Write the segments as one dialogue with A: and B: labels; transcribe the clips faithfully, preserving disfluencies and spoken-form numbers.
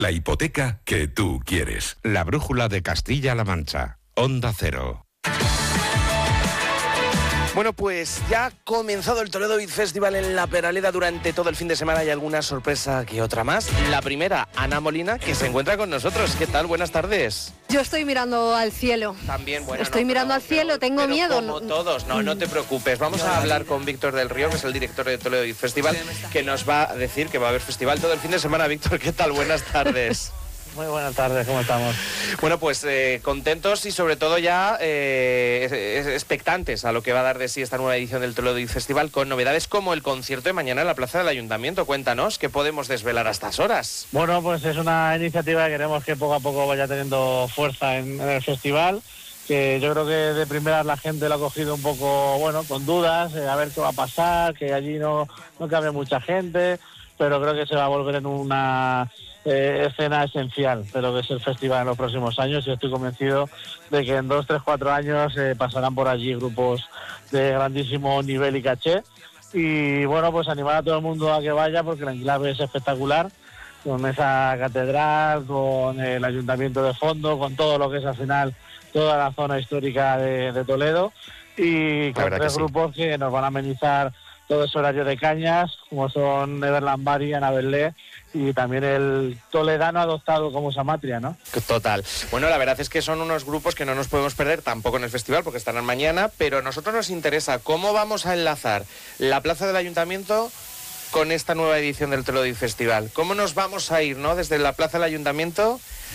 A: La hipoteca que tú quieres.
B: La brújula de Castilla-La Mancha. Onda Cero.
C: Bueno, pues ya ha comenzado el Toledo Beat Festival en La Peraleda durante todo el fin de semana. Hay alguna sorpresa que otra más. La primera, Ana Molina, que se encuentra con nosotros. ¿Qué tal? Buenas tardes.
D: Yo estoy mirando al cielo.
C: También, bueno.
D: Estoy
C: no,
D: mirando
C: pero,
D: al cielo,
C: pero,
D: tengo
C: pero
D: miedo.
C: Como todos, no, no te preocupes. Vamos a hablar con Víctor del Río, que es el director de Toledo Beat Festival, que nos va a decir que va a haber festival todo el fin de semana. Víctor, ¿qué tal? Buenas tardes.
E: Muy buenas tardes, ¿cómo estamos?
C: Bueno, pues eh, contentos y sobre todo ya eh, expectantes a lo que va a dar de sí esta nueva edición del Toledo Beat Festival, con novedades como el concierto de mañana en la Plaza del Ayuntamiento. Cuéntanos, ¿qué podemos desvelar a estas horas?
E: Bueno, pues es una iniciativa que queremos que poco a poco vaya teniendo fuerza en, en el festival, que yo creo que de primeras la gente lo ha cogido un poco, bueno, con dudas, eh, a ver qué va a pasar, que allí no, no cabe mucha gente, pero creo que se va a volver en una... Eh, escena esencial de lo que es el festival en los próximos años, y estoy convencido de que en dos, tres, cuatro años eh, pasarán por allí grupos de grandísimo nivel y caché. Y bueno, pues animar a todo el mundo a que vaya, porque la enclave es espectacular, con esa catedral, con el ayuntamiento de fondo, con todo lo que es al final toda la zona histórica de, de Toledo, y con tres grupos que nos van a amenizar todo ese horario de cañas, como son Neverland Bari, Ana Belé, y también el toledano adoptado como Samatria, ¿no?
C: Total. Bueno, la verdad es que son unos grupos que no nos podemos perder tampoco en el festival, porque estarán mañana, pero a nosotros nos interesa cómo vamos a enlazar la Plaza del Ayuntamiento con esta nueva edición del Toledo Beat Festival. ¿Cómo nos vamos a ir, no? Desde la Plaza del Ayuntamiento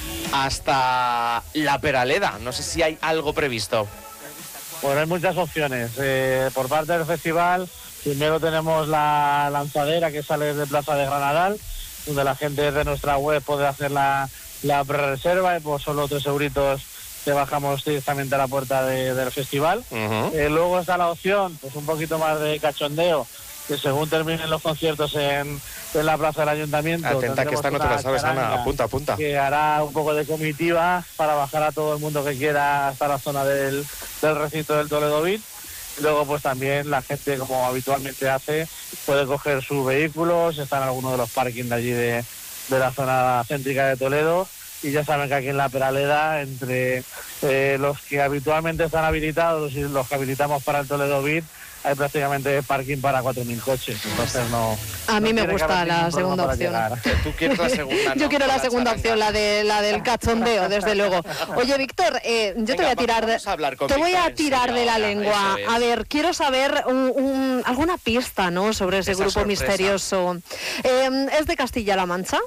C: hasta La Peraleda. No sé si hay algo previsto.
E: Bueno, hay muchas opciones. Eh, por parte del festival, primero tenemos la lanzadera que sale desde Plaza de Granadal, donde la gente desde nuestra web puede hacer la, la pre-reserva, y por solo tres euritos te bajamos directamente a la puerta de, del festival. Uh-huh. Eh, luego está la opción, pues un poquito más de cachondeo, que según terminen los conciertos en, en la Plaza del Ayuntamiento...
C: Atenta, que esta no te la sabes, Ana. Apunta, apunta.
E: Que hará un poco de comitiva para bajar a todo el mundo que quiera hasta la zona del, del recinto del Toledo Beat. Luego, pues también la gente, como habitualmente hace, puede coger sus vehículos, está en alguno de los parkings de allí de, de la zona céntrica de Toledo, y ya saben que aquí en La Peraleda, entre eh, los que habitualmente están habilitados y los que habilitamos para el Toledo Beat, hay prácticamente parking para cuatro mil coches, entonces no...
D: A mí
E: no
D: me gusta la segunda opción.
C: Tú quieres la segunda, ¿no?
D: Yo quiero la, la segunda charanga. opción, la de la del cachondeo, desde luego. Oye, Víctor, eh, yo Venga, te voy a tirar, de, a te voy a tirar de la lengua. A ver, quiero saber un, un, alguna pista, ¿no?, sobre ese Esa grupo sorpresa. misterioso. Eh, ¿Es de Castilla-La Mancha?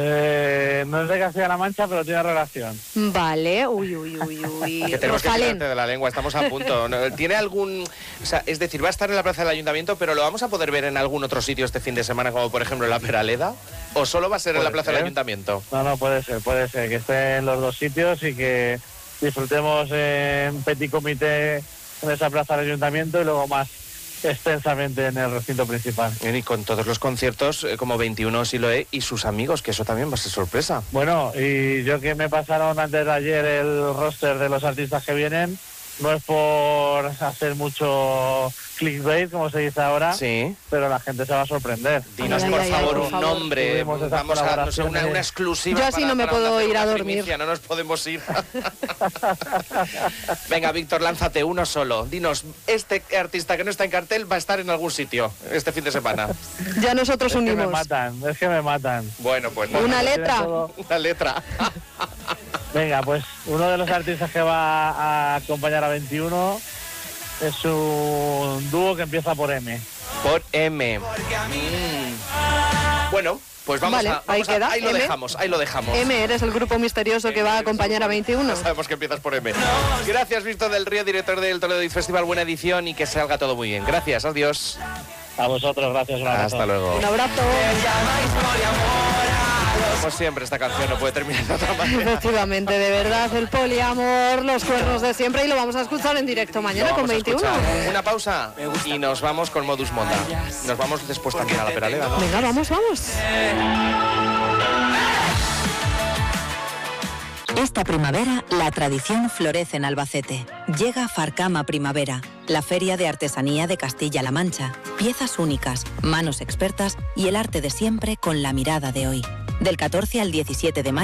E: Eh, no es de Castilla-La Mancha, pero tiene relación.
D: Vale, uy, uy, uy, uy.
C: Que tenemos Rosalén. que tirarte de la lengua, estamos a punto. ¿Tiene algún...? O sea, es decir, va a estar en la Plaza del Ayuntamiento, pero ¿lo vamos a poder ver en algún otro sitio este fin de semana, como por ejemplo en La Peraleda? ¿O solo va a ser en la Plaza ser? del Ayuntamiento?
E: No, no, puede ser, puede ser, que esté en los dos sitios y que disfrutemos en petit comité en esa Plaza del Ayuntamiento y luego más extensamente en el recinto principal.
C: Y con todos los conciertos, eh, como veintiuno Siloé y sus amigos, que eso también va a ser sorpresa.
E: Bueno, y yo que me pasaron antes de ayer el roster de los artistas que vienen, no es por hacer mucho clickbait, como se dice ahora,
C: sí,
E: pero la gente se va a sorprender.
C: Dinos, ay, por ay, favor, ay, por un favor. nombre, vamos a no sé, una, una exclusiva.
D: Yo así
C: para,
D: no me puedo ir a dormir.
C: Primicia, no nos podemos ir. Venga, Víctor, lánzate uno solo. Dinos, este artista que no está en cartel va a estar en algún sitio este fin de semana.
D: Ya nosotros
E: es
D: unimos.
E: Que me matan, es que me matan.
C: Bueno, pues...
D: Una
C: bueno,
D: letra.
C: Una letra.
E: Venga, pues uno de los artistas que va a acompañar a veintiuno es un dúo que empieza por M.
C: Por M. Mm. Bueno, pues vamos
D: vale,
C: a... Vamos
D: ahí
C: a,
D: queda.
C: Ahí lo
D: M.
C: dejamos, ahí lo dejamos.
D: M, eres el grupo misterioso que va a acompañar a veintiuno.
C: Ya sabemos que empiezas por M. Gracias, Víctor del Río, director del Toledo Beat Festival. Buena edición y que salga todo muy bien. Gracias, adiós.
E: A vosotros, gracias. Un abrazo.
C: Hasta luego.
D: Un abrazo.
C: Como siempre, esta canción no puede terminar de otra manera.
D: Efectivamente, de verdad, el poliamor, los cuernos de siempre, y lo vamos a escuchar en directo mañana con veintiuno.
C: Una pausa y nos vamos con Modus Monda. Nos vamos después también a La Peraleda, ¿no?
D: Venga, vamos, vamos.
F: Esta primavera, la tradición florece en Albacete. Llega Farcama Primavera, la feria de artesanía de Castilla-La Mancha. Piezas únicas, manos expertas y el arte de siempre con la mirada de hoy. Del catorce al diecisiete de mayo